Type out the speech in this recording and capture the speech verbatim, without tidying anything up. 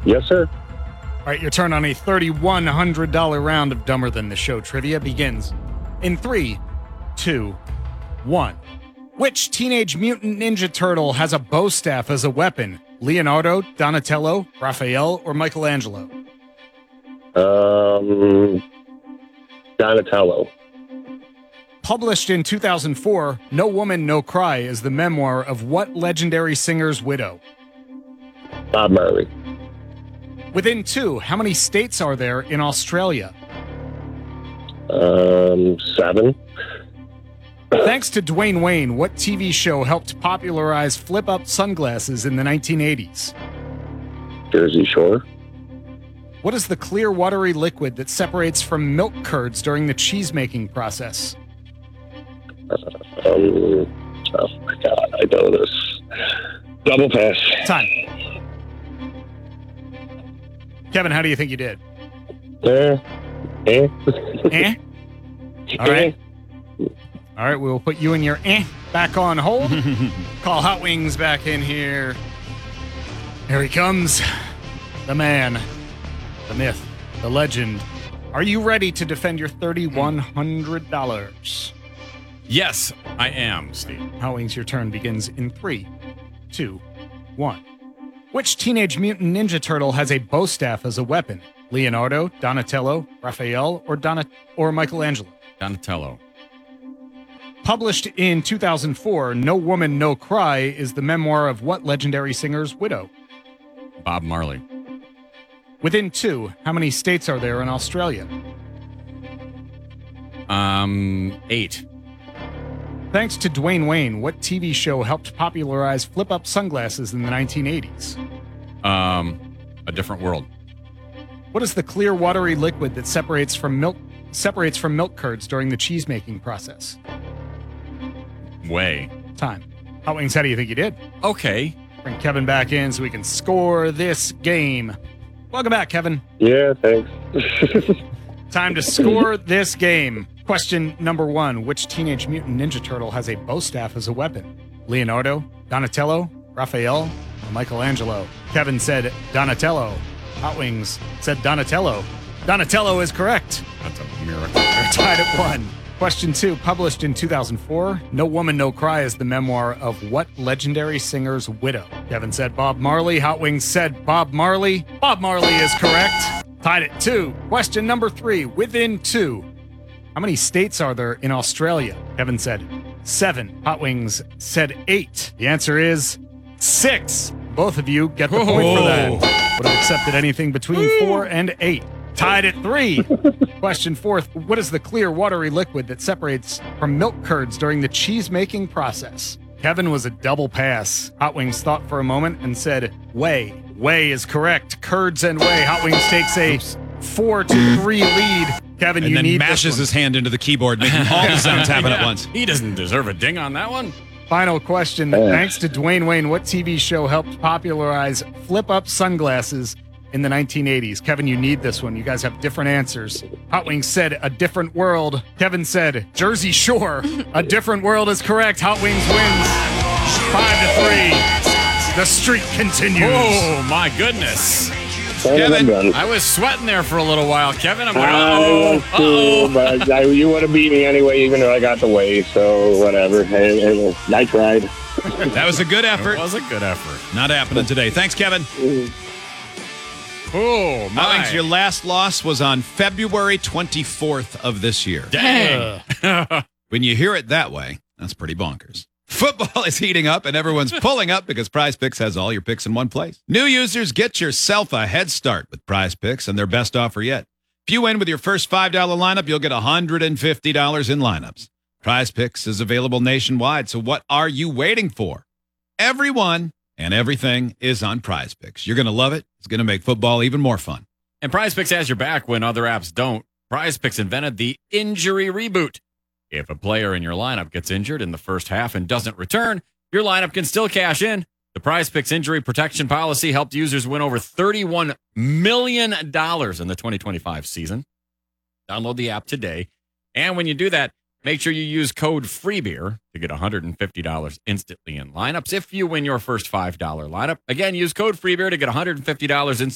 Yes, sir. All right, your turn on a three thousand one hundred dollars round of Dumber Than the Show trivia begins in three, two, one. Which Teenage Mutant Ninja Turtle has a bow staff as a weapon? Leonardo, Donatello, Raphael, or Michelangelo? Um, Donatello. Published in two thousand four, No Woman, No Cry is the memoir of what legendary singer's widow? Bob Marley. Within two, how many states are there in Australia? Um, seven. Thanks to Dwayne Wayne, what T V show helped popularize flip-up sunglasses in the nineteen eighties? Jersey Shore. What is the clear, watery liquid that separates from milk curds during the cheese-making process? Um, oh my God, I know this. Double pass. Time. Kevin, how do you think you did? Eh. Eh. Eh? All right. All right, we'll put you and your eh back on hold. Call Hot Wings back in here. Here he comes. The man, the myth, the legend. Are you ready to defend your three thousand one hundred dollars? Yes, I am, Steve. Hot Wings, your turn begins in three, two, one. Which Teenage Mutant Ninja Turtle has a bow staff as a weapon? Leonardo, Donatello, Raphael, or Dona- or Michelangelo? Donatello. Published in two thousand four, No Woman, No Cry is the memoir of what legendary singer's widow? Bob Marley. Within two, how many states are there in Australia? Um, eight. Thanks to Dwayne Wayne, what T V show helped popularize flip-up sunglasses in the nineteen eighties? Um, A Different World. What is the clear, watery liquid that separates from milk separates from milk curds during the cheese-making process? Way. Time. Hot Wings, how do you think you did? Okay. Bring Kevin back in so we can score this game. Welcome back, Kevin. Yeah, thanks. Time to score this game. Question number one. Which Teenage Mutant Ninja Turtle has a bow staff as a weapon? Leonardo, Donatello, Raphael, or Michelangelo? Kevin said Donatello. Hot Wings said Donatello. Donatello is correct. That's a miracle. They're tied at one. Question two. Published in two thousand four, No Woman, No Cry is the memoir of what legendary singer's widow? Kevin said Bob Marley. Hot Wings said Bob Marley. Bob Marley is correct. Tied at two. Question number three. Within two, how many states are there in Australia? Kevin said seven. Hot Wings said eight. The answer is six. Both of you get the point for that. Would have accepted anything between four and eight. Tied at three. Question fourth. What is the clear, watery liquid that separates from milk curds during the cheese-making process? Kevin was a double pass. Hot Wings thought for a moment and said whey. Whey is correct. Curds and whey. Hot Wings takes a four to three lead. Kevin, and you then need mashes this one. his hand into the keyboard, making all the sounds happen Yeah. at once. He doesn't deserve a ding on that one. Final question. Thanks to Dwayne Wayne, what T V show helped popularize flip-up sunglasses in the nineteen eighties? Kevin, you need this one. You guys have different answers. Hot Wings said A Different World. Kevin said Jersey Shore. A Different World is correct. Hot Wings wins five to three. The streak continues. Oh, my goodness. Kevin, I was sweating there for a little while, Kevin. I'm like, I uh-oh, was too, uh-oh. but I, you would have beat me anyway, even though I got the way, so whatever. I, I, I tried. That was a good It effort. was a good effort. Not happening today. Thanks, Kevin. Oh, my. Alex, your last loss was on February twenty-fourth of this year. Dang. When you hear it that way, that's pretty bonkers. Football is heating up and everyone's pulling up because Prize Picks has all your picks in one place. New users, get yourself a head start with Prize Picks and their best offer yet. If you win with your first five dollar lineup, you'll get one hundred fifty dollars in lineups. Prize Picks is available nationwide, so what are you waiting for? Everyone and everything is on Prize Picks. You're going to love it. It's going to make football even more fun. And Prize Picks has your back when other apps don't. Prize Picks invented the injury reboot. If a player in your lineup gets injured in the first half and doesn't return, your lineup can still cash in. The Prize Picks injury protection policy helped users win over thirty-one million dollars in the twenty twenty-five season. Download the app today. And when you do that, make sure you use code FREEBEER to get one hundred fifty dollars instantly in lineups if you win your first five dollar lineup. Again, use code FREEBEER to get one hundred fifty dollars instantly.